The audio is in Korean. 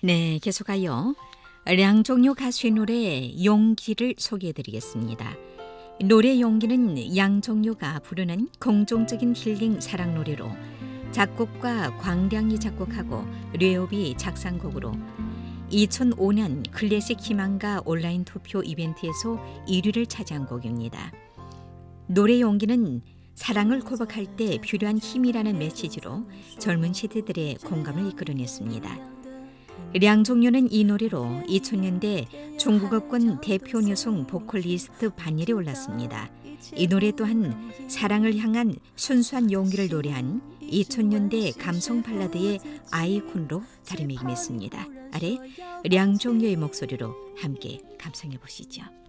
네, 계속하여 량종료 가수의 노래 용기를 소개해드리겠습니다. 노래 용기는 양종료가 부르는 공종적인 힐링 사랑 노래로 작곡과 광량이 작곡하고 뢰옵이 작사곡으로 2005년 클래식 희망가 온라인 투표 이벤트에서 1위를 차지한 곡입니다. 노래 용기는 사랑을 고백할 때 필요한 힘이라는 메시지로 젊은 세대들의 공감을 이끌어냈습니다. 량종료는 이 노래로 2000년대 중국어권 대표 여성 보컬리스트 반열에 올랐습니다. 이 노래 또한 사랑을 향한 순수한 용기를 노래한 2000년대 감성 발라드의 아이콘으로 자리매김했습니다. 아래 량종료의 목소리로 함께 감상해 보시죠.